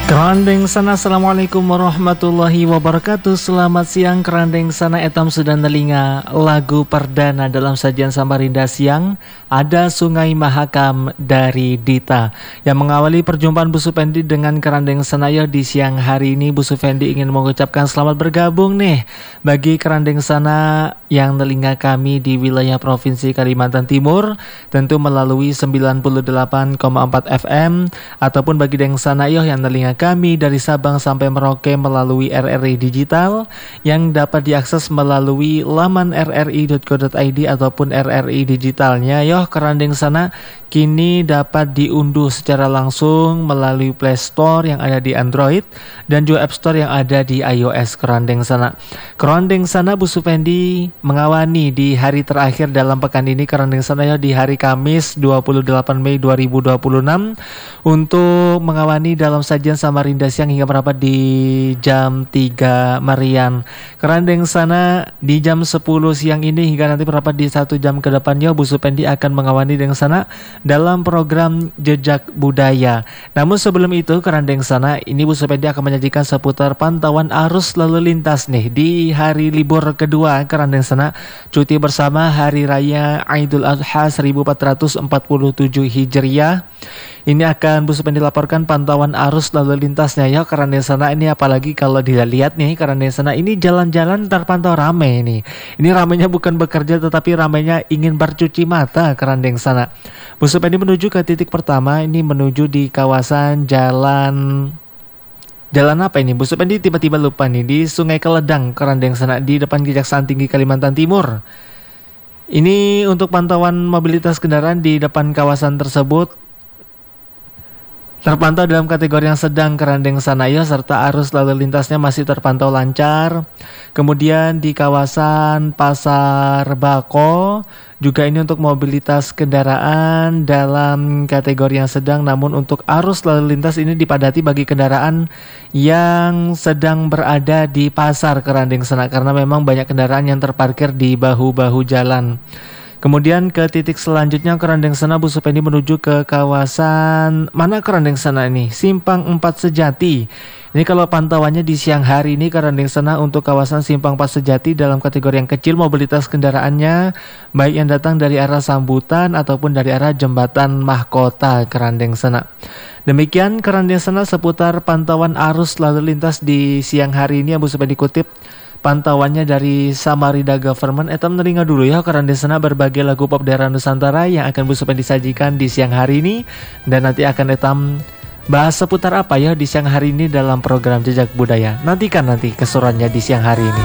Kerandeng sana, assalamualaikum warahmatullahi wabarakatuh. Selamat siang kerandeng sana, etam sudah nelinga lagu perdana dalam sajian Samarinda siang. Ada Sungai Mahakam dari Dita yang mengawali perjumpaan Bu Supendi dengan kerandeng sana ya di siang hari ini. Bu Supendi ingin mengucapkan selamat bergabung nih bagi kerandeng sana yang nelinga kami di wilayah Provinsi Kalimantan Timur, tentu melalui 98,4 FM, ataupun bagi deng sana yo yang nelinga kami dari Sabang sampai Merauke melalui RRI Digital yang dapat diakses melalui laman rri.co.id ataupun RRI Digitalnya. Yoh kerandeng sana kini dapat diunduh secara langsung melalui Play Store yang ada di Android dan juga App Store yang ada di iOS. Kerandeng sana Bu Supendi mengawani di hari terakhir dalam pekan ini kerandeng sana ya di hari Kamis 28 Mei 2026 untuk mengawani dalam sajian Samarinda siang hingga berapa di jam 3 Marian. Kerandeng sana di jam 10 siang ini hingga nanti berapa di 1 jam ke depannya Bu Supendi akan mengawani dengan sana dalam program Jejak Budaya. Namun sebelum itu kerandeng sana ini Bu Supendi akan menyajikan seputar pantauan arus lalu lintas nih di hari libur kedua kerandeng sana cuti bersama Hari Raya Idul Adha 1447 Hijriah. Ini akan Bu Supendi laporkan pantauan arus lalu lintasnya ya kerandeng sana ini, apalagi kalau dilihat nih kerandeng sana ini jalan-jalan terpantau ramai nih. Ini ramainya bukan bekerja tetapi ramainya ingin bercuci mata kerandeng sana. Bu Supendi menuju ke titik pertama, ini menuju di kawasan jalan apa ini? Bu Supendi tiba-tiba lupa nih, di Sungai Keledang kerandeng sana di depan Kejaksaan Tinggi Kalimantan Timur. Ini untuk pantauan mobilitas kendaraan di depan kawasan tersebut terpantau dalam kategori yang sedang kerandeng sana ya, serta arus lalu lintasnya masih terpantau lancar. Kemudian di kawasan Pasar Bako juga ini untuk mobilitas kendaraan dalam kategori yang sedang, namun untuk arus lalu lintas ini dipadati bagi kendaraan yang sedang berada di pasar kerandeng sana karena memang banyak kendaraan yang terparkir di bahu-bahu jalan. Kemudian ke titik selanjutnya kerandeng sana Bu Supendi menuju ke kawasan mana kerandeng sana ini? Simpang 4 Sejati. Ini kalau pantauannya di siang hari ini kerandeng sana untuk kawasan Simpang 4 Sejati dalam kategori yang kecil mobilitas kendaraannya baik yang datang dari arah Sambutan ataupun dari arah Jembatan Mahkota kerandeng sana. Demikian kerandeng sana seputar pantauan arus lalu lintas di siang hari ini yang Bu Supendi kutip pantauannya dari Samarinda Government. Etam neringa dulu ya kerandeng sana berbagai lagu pop daerah Nusantara yang akan Bu Supendi sajikan di siang hari ini, dan nanti akan etam bahas seputar apa ya di siang hari ini dalam program Jejak Budaya. Nantikan nanti keseruannya di siang hari ini.